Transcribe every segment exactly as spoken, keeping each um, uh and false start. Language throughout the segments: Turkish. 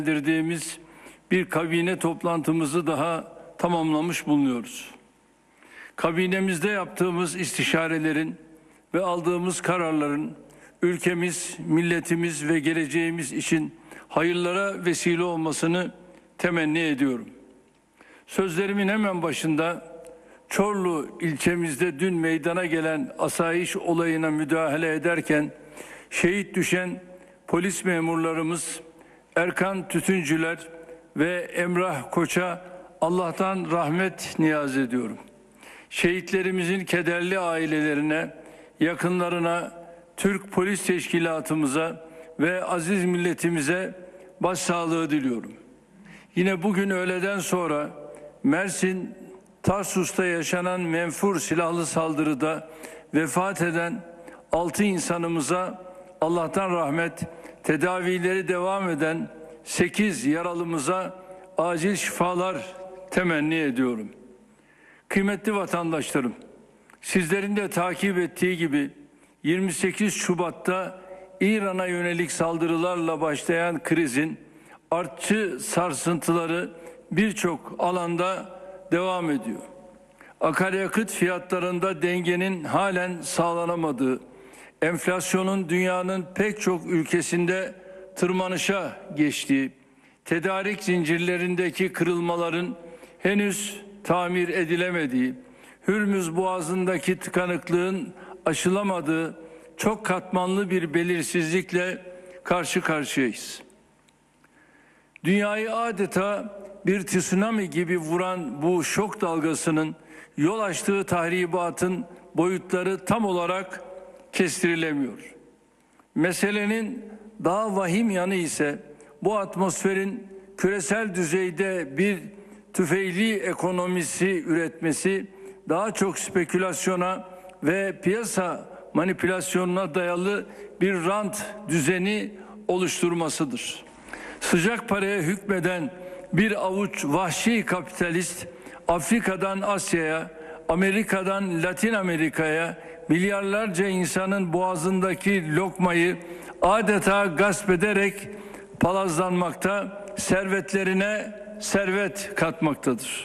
Değerlendirdiğimiz bir kabine toplantımızı daha tamamlamış bulunuyoruz. Kabinemizde yaptığımız istişarelerin ve aldığımız kararların ülkemiz, milletimiz ve geleceğimiz için hayırlara vesile olmasını temenni ediyorum. Sözlerimin hemen başında Çorlu ilçemizde dün meydana gelen asayiş olayına müdahale ederken şehit düşen polis memurlarımız Erkan Tütüncüler ve Emrah Koç'a Allah'tan rahmet niyaz ediyorum. Şehitlerimizin kederli ailelerine, yakınlarına, Türk Polis Teşkilatımıza ve aziz milletimize başsağlığı diliyorum. Yine bugün öğleden sonra Mersin Tarsus'ta yaşanan menfur silahlı saldırıda vefat eden altı insanımıza Allah'tan rahmet, tedavileri devam eden sekiz yaralımıza acil şifalar temenni ediyorum. Kıymetli vatandaşlarım, sizlerin de takip ettiği gibi yirmi sekiz Şubat'ta İran'a yönelik saldırılarla başlayan krizin artçı sarsıntıları birçok alanda devam ediyor. Akaryakıt fiyatlarında dengenin halen sağlanamadığı, enflasyonun dünyanın pek çok ülkesinde tırmanışa geçtiği, tedarik zincirlerindeki kırılmaların henüz tamir edilemediği, Hürmüz Boğazı'ndaki tıkanıklığın aşılamadığı çok katmanlı bir belirsizlikle karşı karşıyayız. Dünyayı adeta bir tsunami gibi vuran bu şok dalgasının yol açtığı tahribatın boyutları tam olarak kestirilemiyor. Meselenin daha vahim yanı ise bu atmosferin küresel düzeyde bir tüfeğli ekonomisi üretmesi, daha çok spekülasyona ve piyasa manipülasyonuna dayalı bir rant düzeni oluşturmasıdır. Sıcak paraya hükmeden bir avuç vahşi kapitalist Afrika'dan Asya'ya, Amerika'dan Latin Amerika'ya milyarlarca insanın boğazındaki lokmayı adeta gasp ederek palazlanmakta, servetlerine servet katmaktadır.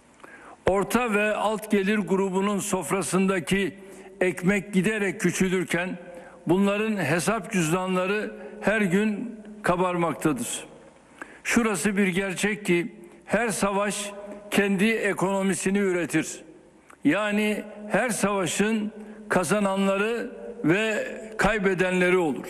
Orta ve alt gelir grubunun sofrasındaki ekmek giderek küçülürken bunların hesap cüzdanları her gün kabarmaktadır. Şurası bir gerçek ki her savaş kendi ekonomisini üretir. Yani her savaşın kazananları ve kaybedenleri olur.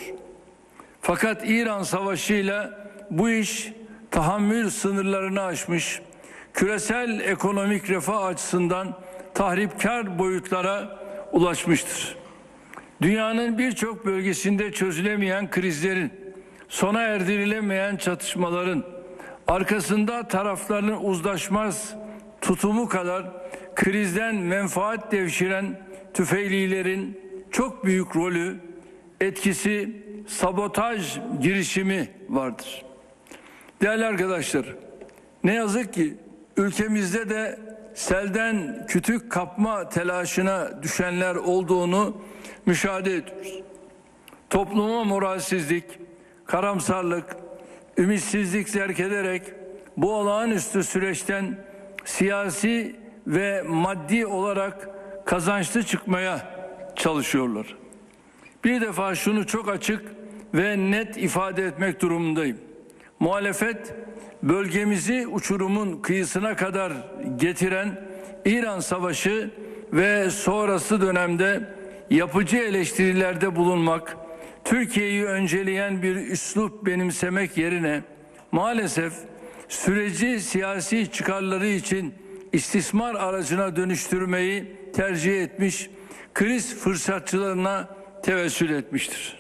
Fakat İran Savaşı'yla bu iş tahammül sınırlarını aşmış, küresel ekonomik refah açısından tahripkar boyutlara ulaşmıştır. Dünyanın birçok bölgesinde çözülemeyen krizlerin, sona erdirilemeyen çatışmaların, arkasında tarafların uzlaşmaz tutumu kadar krizden menfaat devşiren tüfeğlilerin çok büyük rolü, etkisi, sabotaj girişimi vardır. Değerli arkadaşlar, ne yazık ki ülkemizde de selden kütük kapma telaşına düşenler olduğunu müşahede ediyoruz. Topluma moralsizlik, karamsarlık, ümitsizlik zerk ederek bu olağanüstü süreçten siyasi ve maddi olarak kazançlı çıkmaya çalışıyorlar. Bir defa şunu çok açık ve net ifade etmek durumundayım. Muhalefet bölgemizi uçurumun kıyısına kadar getiren İran Savaşı ve sonrası dönemde yapıcı eleştirilerde bulunmak, Türkiye'yi önceleyen bir üslup benimsemek yerine maalesef süreci siyasi çıkarları için istismar aracına dönüştürmeyi tercih etmiş, kriz fırsatçılarına tevessül etmiştir.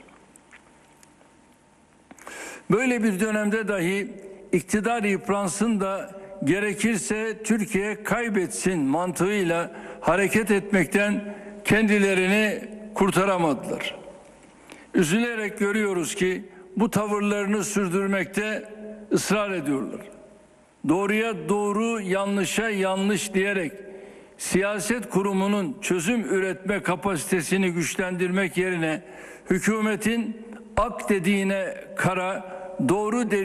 Böyle bir dönemde dahi iktidar yıpransın da gerekirse Türkiye kaybetsin mantığıyla hareket etmekten kendilerini kurtaramadılar. Üzülerek görüyoruz ki bu tavırlarını sürdürmekte ısrar ediyorlar. Doğruya doğru, yanlışa yanlış diyerek siyaset kurumunun çözüm üretme kapasitesini güçlendirmek yerine hükümetin ak dediğine kara, doğru dediğine